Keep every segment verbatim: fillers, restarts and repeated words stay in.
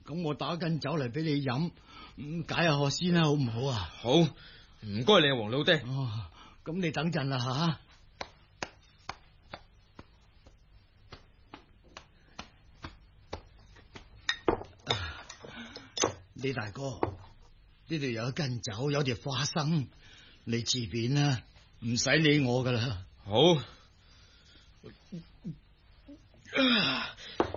咁我打斤酒嚟俾你飲，解下渴先啦，好唔好啊？ 好，唔該你啊，黃老爹。 哦，咁你等陣啦吓。李大哥，呢度有一斤酒，有碟花生，你自便啦，唔使理我噶啦。 好。唉，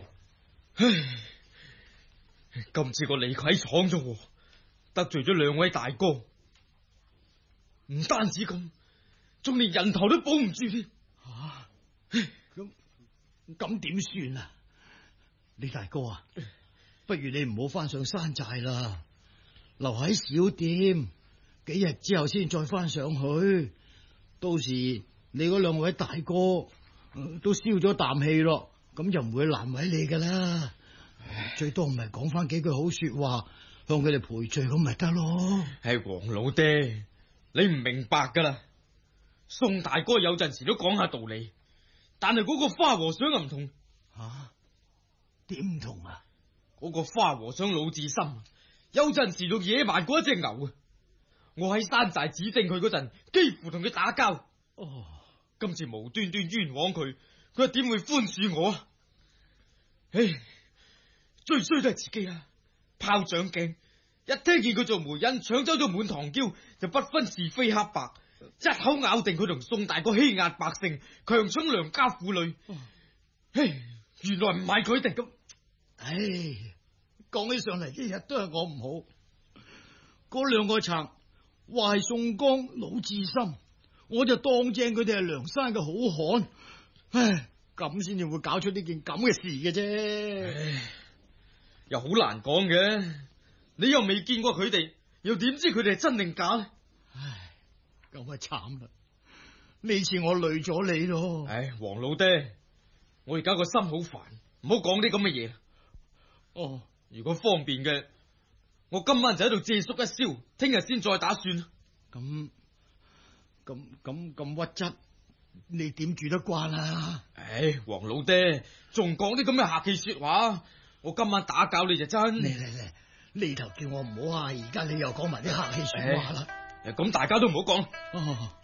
今次個李逵闖咗禍，得罪咗兩位大哥，唔單止咁，仲連人頭都保唔住添。 啊，咁咁點算啊？李大哥啊，不如你唔好翻上山寨啦，留喺小店，幾日之後先再翻上去。到時你嗰兩位大哥、呃、都消咗啖氣咯，咁就唔會難為你噶啦。最多唔係講翻幾句好說話，向佢哋賠罪咁咪得咯。 係黃老爹，你唔明白噶啦。宋大哥有陣時都講下道理，但係嗰個花和尚又唔同。 吓？點唔同啊？ 嗰個花和尚魯智深，有陣時就野蠻過一隻牛啊！我喺山寨指證佢嗰陣，幾乎同佢打交。 哦， 今次無端端冤枉佢，佢又點會寬恕我啊？唉，最衰都係自己啊！炮仗鏡，一聽見佢做媒人搶走咗滿堂嬌，就不分是非黑白，一口咬定佢同宋大哥欺壓百姓，強搶良家婦女。 哦， 唉，原來唔係佢哋咁。 唉，講起上嚟，一日都係我唔好。嗰兩個賊話係宋江、魯智深，我就當正佢哋係梁山嘅好漢。唉，咁先至會搞出呢件咁嘅事嘅啫。 唉，又好難講嘅。你又未見過佢哋，又點知佢哋係真定假呢？ 唉，咁啊慘啦！呢次我累咗你咯。 唉，黃老爹，我而家個心好煩，唔好講啲咁嘅嘢。 哦， 如果方便嘅，我今晚就喺度借宿一宵，聽日先再打算。 咁咁咁咁屈質，你點住得慣啊？ 唉，黃老爹，仲講啲咁嘅客氣說話，我今晚打攪你就真。 嚟嚟嚟，呢頭叫我唔好啊，而家你又講埋啲客氣說話啦。 咁大家都唔好講。 哦。